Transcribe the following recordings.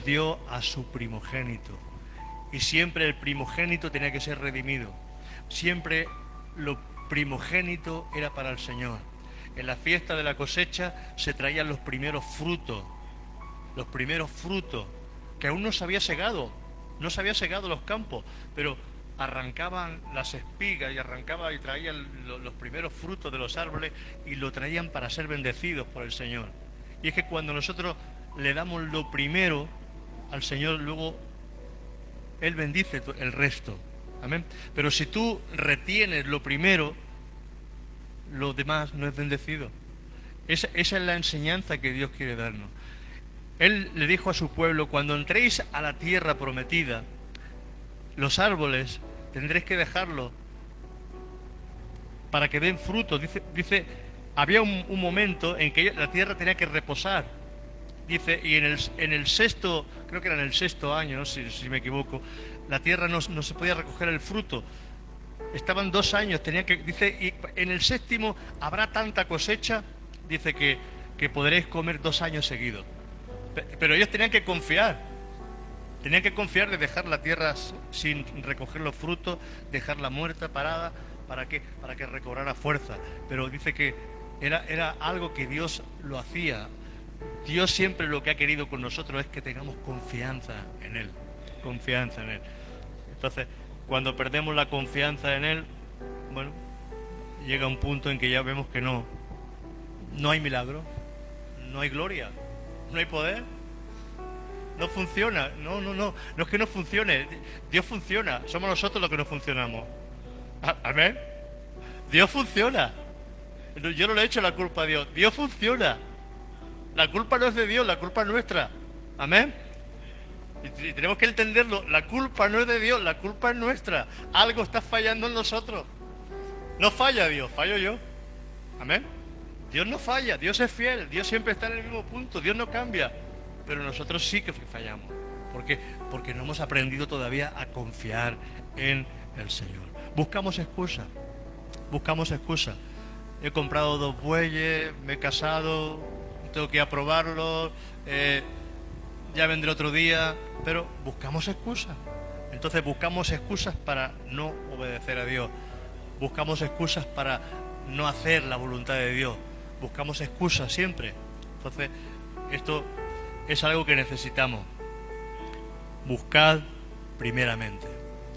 dio a su primogénito. Y siempre el primogénito tenía que ser redimido. Siempre lo primogénito era para el Señor. En la fiesta de la cosecha se traían los primeros frutos, que aún no se había segado, no se había segado los campos, pero arrancaban las espigas y traían los primeros frutos de los árboles y lo traían para ser bendecidos por el Señor. Y es que cuando nosotros le damos lo primero al Señor, luego Él bendice el resto. Amén. Pero si tú retienes lo primero, lo demás no es bendecido. Esa es la enseñanza que Dios quiere darnos. Él le dijo a su pueblo: cuando entréis a la tierra prometida, los árboles tendréis que dejarlos para que den fruto. Dice, había un momento en que la tierra tenía que reposar. Dice, y en el sexto, creo que era en el sexto año, si me equivoco, la tierra no se podía recoger el fruto. Estaban 2 años, dice, y en el séptimo habrá tanta cosecha, dice que podréis comer 2 años seguidos. Pero ellos tenían que confiar de dejar la tierra sin recoger los frutos, dejarla muerta, parada, ¿para qué? Para que recobrara fuerza. Pero dice que era algo que Dios lo hacía. Dios siempre lo que ha querido con nosotros es que tengamos confianza en Él. Confianza en Él. Entonces, cuando perdemos la confianza en Él, bueno, llega un punto en que ya vemos que no hay milagro, no hay gloria, no hay poder, no funciona. No es que no funcione, Dios funciona, somos nosotros los que no funcionamos. Amén. Dios funciona. Yo no le he hecho la culpa a Dios, Dios funciona. La culpa no es de Dios, la culpa es nuestra. Amén. Y tenemos que entenderlo. La culpa no es de Dios, la culpa es nuestra. Algo está fallando en nosotros. No falla Dios, fallo yo. Amén. Dios no falla, Dios es fiel, Dios siempre está en el mismo punto, Dios no cambia. Pero nosotros sí que fallamos. ¿Por qué? Porque no hemos aprendido todavía a confiar en el Señor. Buscamos excusas. He comprado 2 bueyes, me he casado, tengo que ir a probarlos, ya vendré otro día, pero buscamos excusas. Entonces buscamos excusas para no obedecer a Dios, buscamos excusas para no hacer la voluntad de Dios, buscamos excusas siempre. Entonces esto es algo que necesitamos. Buscad primeramente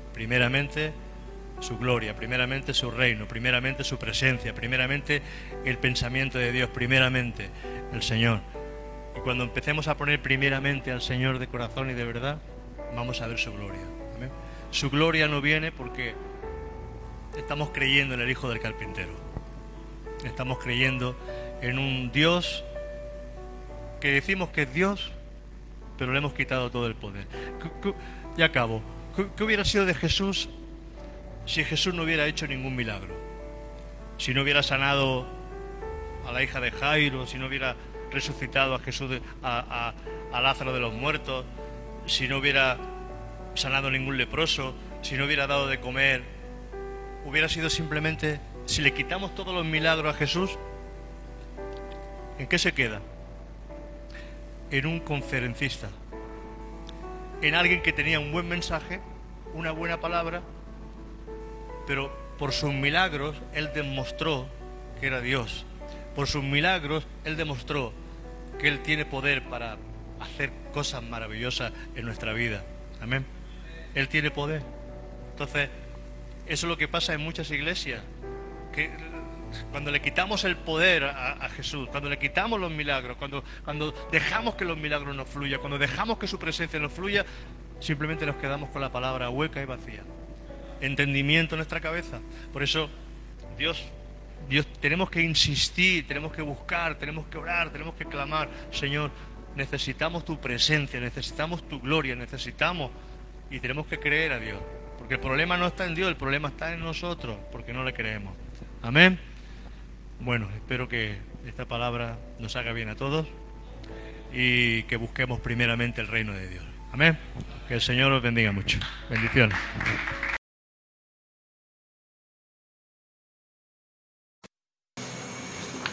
su gloria, primeramente su reino, primeramente su presencia, primeramente el pensamiento de Dios, primeramente el Señor. Y cuando empecemos a poner primeramente al Señor de corazón y de verdad, vamos a ver su gloria. ¿Amén? Su gloria no viene porque estamos creyendo en el Hijo del Carpintero. Estamos creyendo en un Dios que decimos que es Dios, pero le hemos quitado todo el poder. Ya acabo. ¿Qué hubiera sido de Jesús si Jesús no hubiera hecho ningún milagro? Si no hubiera sanado a la hija de Jairo, si no hubiera resucitado a Jesús, a Lázaro de los muertos, si no hubiera sanado ningún leproso, si no hubiera dado de comer, hubiera sido simplemente, si le quitamos todos los milagros a Jesús, ¿en qué se queda? En un conferencista, en alguien que tenía un buen mensaje, una buena palabra, pero por sus milagros Él demostró que era Dios. Por sus milagros Él demostró que Él tiene poder para hacer cosas maravillosas en nuestra vida. Amén. Él tiene poder. Entonces, eso es lo que pasa en muchas iglesias, que cuando le quitamos el poder a Jesús, cuando le quitamos los milagros, cuando dejamos que los milagros nos fluyan, cuando dejamos que su presencia nos fluya, simplemente nos quedamos con la palabra hueca y vacía. Entendimiento en nuestra cabeza. Por eso Dios, tenemos que insistir, tenemos que buscar, tenemos que orar, tenemos que clamar: Señor, necesitamos tu presencia, necesitamos tu gloria, necesitamos, y tenemos que creer a Dios, porque el problema no está en Dios, el problema está en nosotros, porque no le creemos. Amén. Bueno, espero que esta palabra nos haga bien a todos y que busquemos primeramente el reino de Dios. Amén. Que el Señor os bendiga mucho. Bendiciones.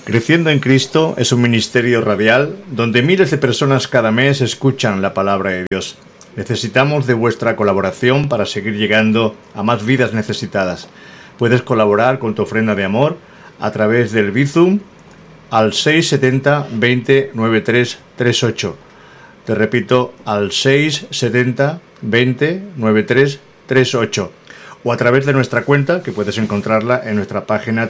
Creciendo en Cristo es un ministerio radial donde miles de personas cada mes escuchan la palabra de Dios. Necesitamos de vuestra colaboración para seguir llegando a más vidas necesitadas. Puedes colaborar con tu ofrenda de amor a través del Bizum al 670 20 93 38. Te repito, al 670 20 93 38. O a través de nuestra cuenta, que puedes encontrarla en nuestra página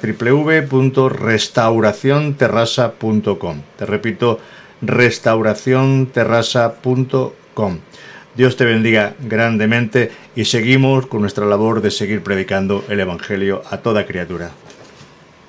www.restauracionterrasa.com. Te repito, restauracionterrasa.com. Dios te bendiga grandemente y seguimos con nuestra labor de seguir predicando el Evangelio a toda criatura.